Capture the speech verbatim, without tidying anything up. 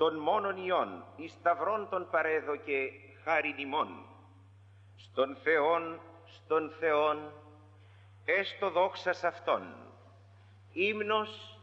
στον μόνον Υιόν, εις σταυρών των παρέδωκε χάριν ημών, στον Θεόν, στον Θεόν, έστω δόξας Αυτόν, ύμνος